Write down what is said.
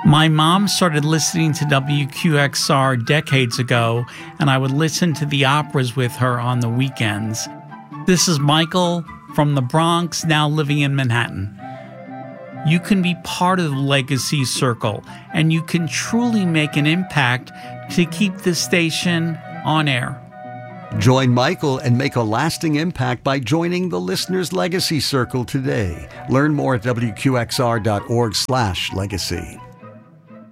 My mom started listening to WQXR decades ago, and I would listen to the operas with her on the weekends. This is Michael from the Bronx, now living in Manhattan. You can be part of the Legacy Circle, and you can truly make an impact to keep this station on air. Join Michael and make a lasting impact by joining the Listener's Legacy Circle today. Learn more at WQXR.org/legacy.